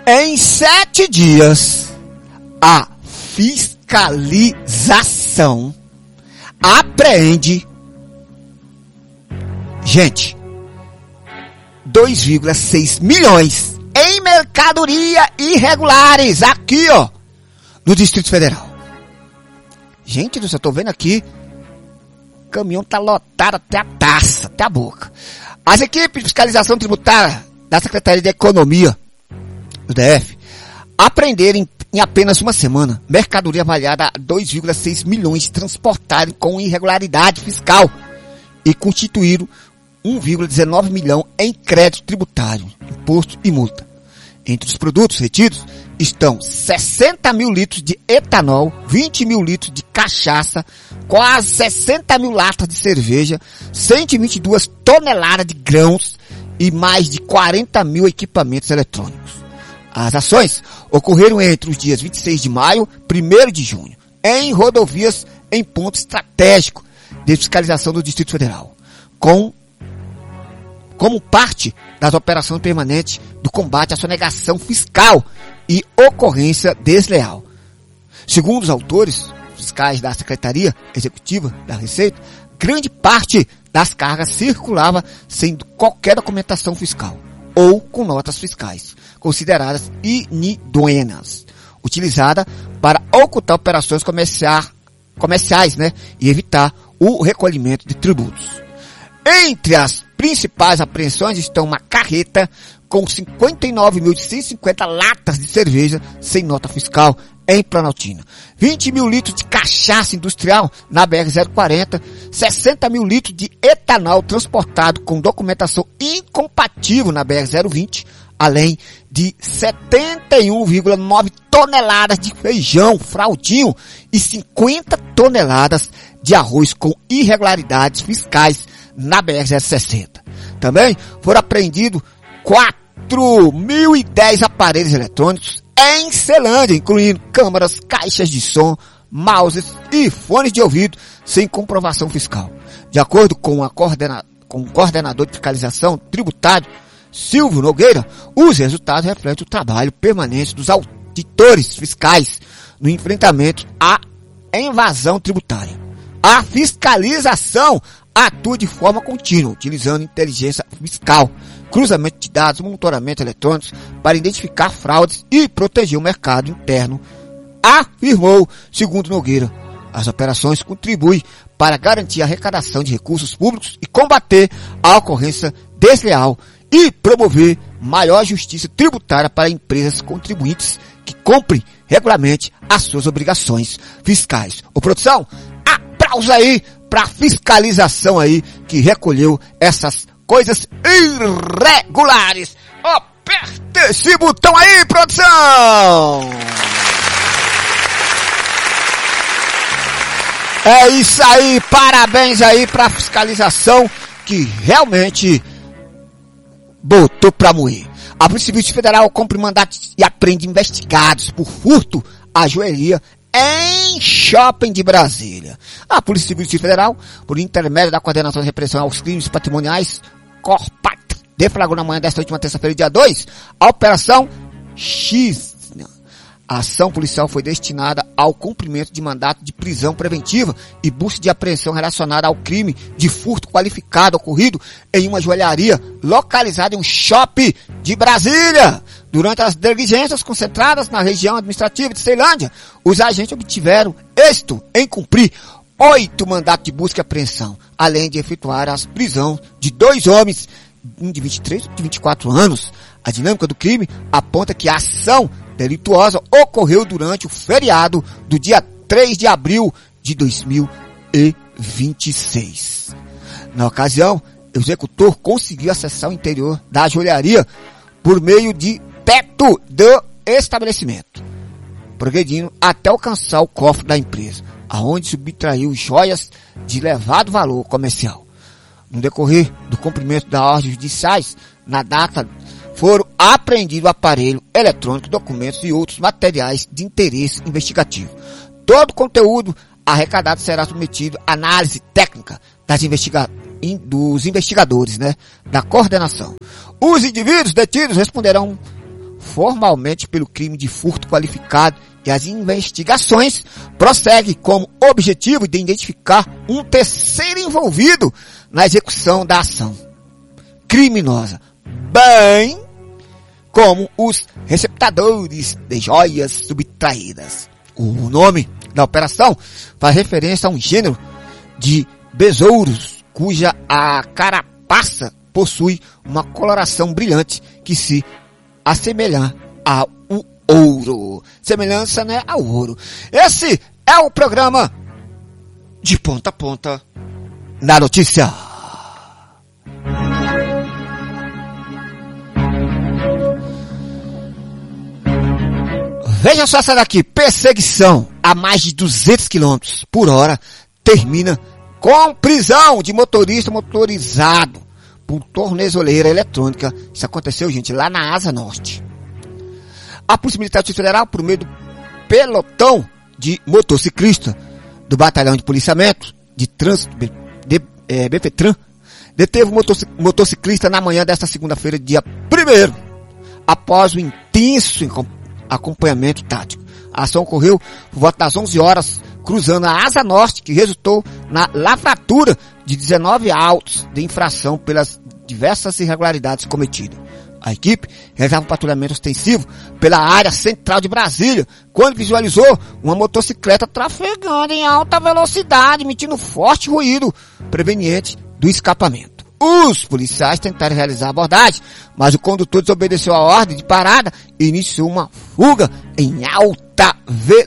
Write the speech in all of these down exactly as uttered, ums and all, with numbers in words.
Em sete dias, a fiscalização apreende, gente, dois vírgula seis milhões em mercadoria irregulares, aqui ó, no Distrito Federal. Gente do céu, eu tô vendo aqui, o caminhão tá lotado até a taça, até a boca. As equipes de fiscalização tributária da Secretaria de Economia do D F apreenderam em, em apenas uma semana mercadoria avaliada a dois vírgula seis milhões transportada com irregularidade fiscal e constituíram um vírgula dezenove milhão em crédito tributário, imposto e multa. Entre os produtos retidos estão sessenta mil litros de etanol, vinte mil litros de cachaça, quase sessenta mil latas de cerveja, cento e vinte e duas toneladas de grãos e mais de quarenta mil equipamentos eletrônicos. As ações ocorreram entre os dias vinte e seis de maio e primeiro de junho, em rodovias em ponto estratégico de fiscalização do Distrito Federal, com como parte das operações permanentes do combate à sonegação fiscal e ocorrência desleal. Segundo os autores fiscais da Secretaria Executiva da Receita, grande parte das cargas circulava sem qualquer documentação fiscal ou com notas fiscais, consideradas inidôneas, utilizada para ocultar operações comerciais, comerciais, né, e evitar o recolhimento de tributos. Entre as principais apreensões estão uma carreta com cinquenta e nove mil cento e cinquenta latas de cerveja sem nota fiscal em Planaltina, vinte mil litros de cachaça industrial na B R zero quarenta, sessenta mil litros de etanol transportado com documentação incompatível na B R zero vinte, além de setenta e um vírgula nove toneladas de feijão fraldinho e cinquenta toneladas de arroz com irregularidades fiscais na B R zero sessenta. Também foram apreendidos quatro mil e dez aparelhos eletrônicos em Celândia, incluindo câmeras, caixas de som, mouses e fones de ouvido sem comprovação fiscal. De acordo com, a coordena, com o coordenador de fiscalização tributário, Silvio Nogueira, os resultados refletem o trabalho permanente dos auditores fiscais no enfrentamento à evasão tributária. A fiscalização atua de forma contínua, utilizando inteligência fiscal, cruzamento de dados, monitoramento eletrônico para identificar fraudes e proteger o mercado interno, afirmou, segundo Nogueira. As operações contribuem para garantir a arrecadação de recursos públicos e combater a ocorrência desleal e promover maior justiça tributária para empresas contribuintes que cumprem regularmente as suas obrigações fiscais. Ô produção, aplausos aí para fiscalização aí que recolheu essas coisas irregulares. Aperta esse botão aí, produção! É isso aí, parabéns aí para a fiscalização que realmente botou pra moer. A Polícia Civil Federal cumpre mandato e apreende investigados por furto à joalheria em shopping de Brasília. A Polícia Civil Federal, por intermédio da Coordenação de Repressão aos Crimes Patrimoniais, Corpat, deflagrou na manhã desta última terça-feira, dia dois, a Operação X. A ação policial foi destinada ao cumprimento de mandato de prisão preventiva e busca de apreensão relacionada ao crime de furto qualificado ocorrido em uma joalharia localizada em um shopping de Brasília. Durante as diligências concentradas na região administrativa de Ceilândia, os agentes obtiveram êxito em cumprir oito mandatos de busca e apreensão, além de efetuar as prisões de dois homens, um de vinte e três e de vinte e quatro anos. A dinâmica do crime aponta que a ação delituosa ocorreu durante o feriado do dia três de abril de dois mil e vinte e seis. Na ocasião, o executor conseguiu acessar o interior da joalharia por meio de teto do estabelecimento, progredindo até alcançar o cofre da empresa, aonde subtraiu joias de elevado valor comercial. No decorrer do cumprimento das ordens judiciais, na data foram apreendidos aparelho eletrônico, documentos e outros materiais de interesse investigativo. Todo o conteúdo arrecadado será submetido à análise técnica das investiga- dos investigadores, né, da coordenação. Os indivíduos detidos responderão formalmente pelo crime de furto qualificado e as investigações prosseguem com o objetivo de identificar um terceiro envolvido na execução da ação criminosa, bem como os receptadores de joias subtraídas. O nome da operação faz referência a um gênero de besouros cuja a carapaça possui uma coloração brilhante que se assemelha ao ouro. Semelhança, né, ao ouro. Esse é o programa De Ponta a Ponta na Notícia. Veja só essa daqui. Perseguição a mais de duzentos quilômetros por hora termina com prisão de motorista motorizado por tornezeleira eletrônica. Isso aconteceu, gente, lá na Asa Norte. A Polícia Militar do Distrito Federal, por meio do pelotão de motociclista do Batalhão de Policiamento de Trânsito, de, é, BFETRAN, deteve o motociclista na manhã desta segunda-feira, dia primeiro, após o intenso acompanhamento tático. A ação ocorreu por volta das onze horas, cruzando a Asa Norte, que resultou na lavratura de dezenove autos de infração pelas diversas irregularidades cometidas. A equipe realizava um patrulhamento ostensivo pela área central de Brasília, quando visualizou uma motocicleta trafegando em alta velocidade, emitindo forte ruído proveniente do escapamento. Os policiais tentaram realizar a abordagem, mas o condutor desobedeceu a ordem de parada e iniciou uma fuga em alta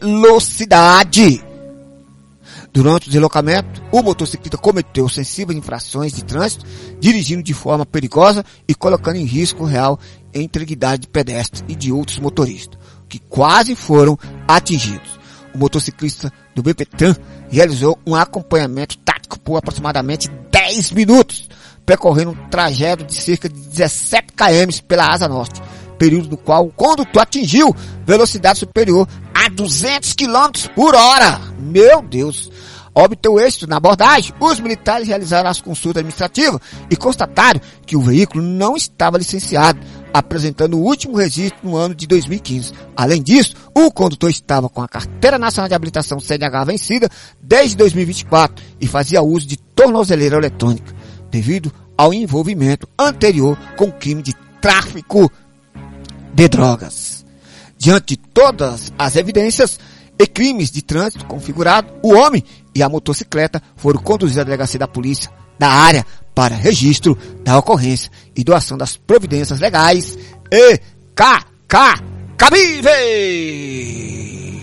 velocidade. Durante o deslocamento, o motociclista cometeu sensíveis infrações de trânsito, dirigindo de forma perigosa e colocando em risco real a integridade de pedestres e de outros motoristas, que quase foram atingidos. O motociclista do BFETRAN realizou um acompanhamento tático por aproximadamente dez minutos, percorrendo um trajeto de cerca de dezessete quilômetros pela Asa Norte, período no qual o condutor atingiu velocidade superior a duzentos quilômetros por hora. Meu Deus! Obteu êxito na abordagem, os militares realizaram as consultas administrativas e constataram que o veículo não estava licenciado, apresentando o último registro no ano de dois mil e quinze. Além disso, o condutor estava com a Carteira Nacional de Habilitação C N H vencida desde dois mil e vinte e quatro e fazia uso de tornozeleira eletrônica, devido ao envolvimento anterior com crime de tráfico de drogas. Diante de todas as evidências e crimes de trânsito configurado, o homem e a motocicleta foram conduzidos à delegacia da polícia da área para registro da ocorrência e doação das providências legais e K K cabíveis.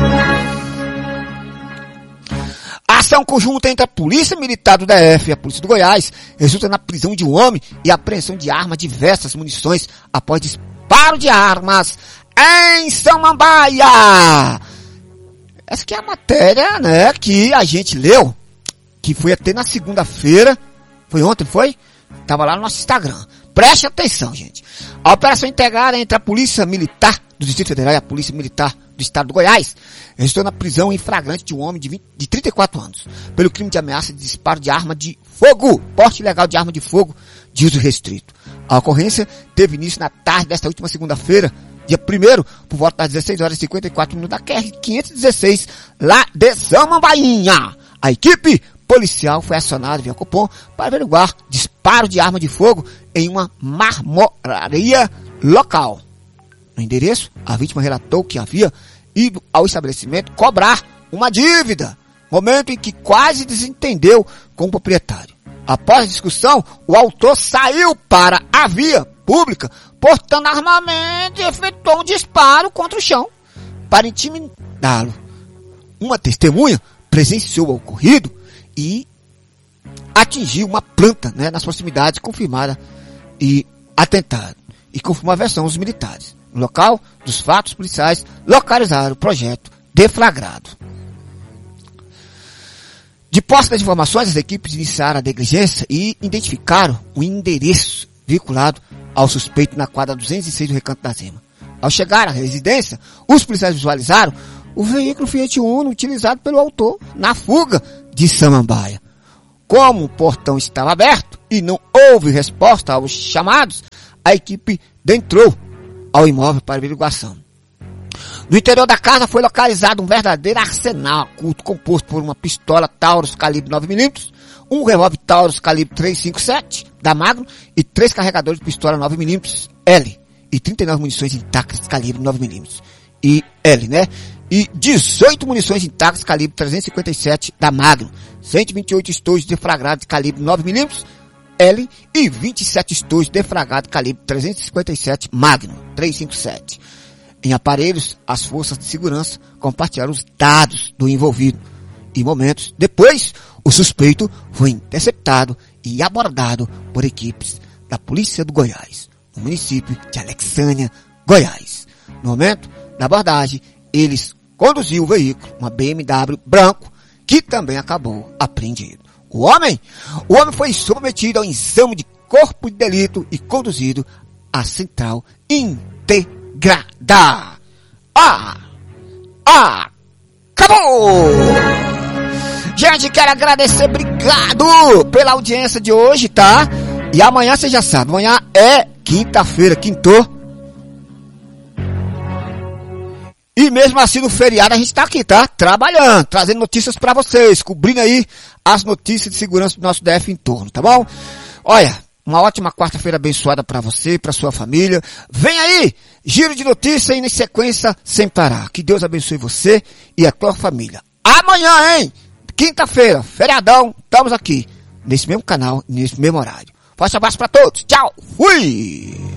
A ação conjunta entre a Polícia Militar do D F e a Polícia do Goiás resulta na prisão de um homem e apreensão de armas, diversas munições após disparo de armas em Samambaia. Essa aqui é a matéria, né, que a gente leu, que foi até na segunda-feira, foi ontem, foi? Tava lá no nosso Instagram. Preste atenção, gente. A operação integrada entre a Polícia Militar do Distrito Federal e a Polícia Militar do Estado do Goiás resultou na prisão em flagrante de um homem de, vinte, de trinta e quatro anos, pelo crime de ameaça de disparo de arma de fogo, porte ilegal de arma de fogo de uso restrito. A ocorrência teve início na tarde desta última segunda-feira, dia primeiro, por volta das dezesseis horas e cinquenta e quatro minutos, da Q R quinhentos e dezesseis, lá de Samambainha. A equipe policial foi acionada via Copom para averiguar disparo de arma de fogo em uma marmoraria local. No endereço, a vítima relatou que havia ido ao estabelecimento cobrar uma dívida, momento em que quase desentendeu com o proprietário. Após a discussão, o autor saiu para a via pública, portando armamento e efetuou um disparo contra o chão para intimidá-lo. Uma testemunha presenciou o ocorrido e atingiu uma planta, né, nas proximidades, confirmada e atentado. E confirmou a versão dos militares. No local dos fatos, policiais localizaram o projeto deflagrado. De posse das informações, as equipes iniciaram a diligência e identificaram o endereço vinculado ao suspeito na quadra duzentos e seis do Recanto da Zema. Ao chegar à residência, os policiais visualizaram o veículo Fiat Uno utilizado pelo autor na fuga de Samambaia. Como o portão estava aberto e não houve resposta aos chamados, a equipe adentrou ao imóvel para averiguação. No interior da casa foi localizado um verdadeiro arsenal oculto composto por uma pistola Taurus calibre nove milímetros, um revólver Taurus calibre trezentos e cinquenta e sete da Magnum e três carregadores de pistola nove milímetros L e trinta e nove munições intactas calibre nove milímetros e L, né? E dezoito munições intactas calibre trezentos e cinquenta e sete da Magnum, cento e vinte e oito estojos deflagrados calibre nove milímetros L e vinte e sete estojos deflagrados calibre trezentos e cinquenta e sete Magnum trezentos e cinquenta e sete. Em aparelhos, as forças de segurança compartilharam os dados do envolvido. E momentos depois, o suspeito foi interceptado e abordado por equipes da Polícia do Goiás, no município de Alexânia, Goiás. No momento da abordagem, eles conduziam o veículo, uma B M W branco, que também acabou apreendido. O homem, o homem foi submetido ao exame de corpo de delito e conduzido à central integrada. Ah! Ah! Acabou! Gente, quero agradecer, obrigado pela audiência de hoje, tá? E amanhã você já sabe, amanhã é quinta-feira, quintou. E mesmo assim no feriado a gente tá aqui, tá? Trabalhando, trazendo notícias pra vocês, cobrindo aí as notícias de segurança do nosso D F em torno, tá bom? Olha, uma ótima quarta-feira abençoada pra você, pra sua família. Vem aí, giro de notícias e na sequência sem parar. Que Deus abençoe você e a tua família. Amanhã, hein? Quinta-feira, feriadão, estamos aqui, nesse mesmo canal, nesse mesmo horário. Forte abraço pra todos. Tchau. Fui!